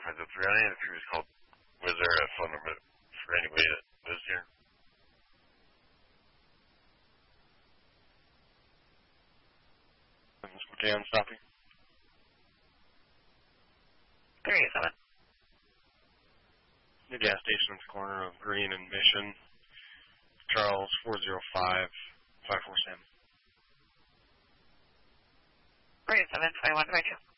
503. I need a previous call. Was there a phone number for anybody that lives here? Dan stopping. 387. The gas station at the corner of Green and Mission. Charles 405 547. 387 2122.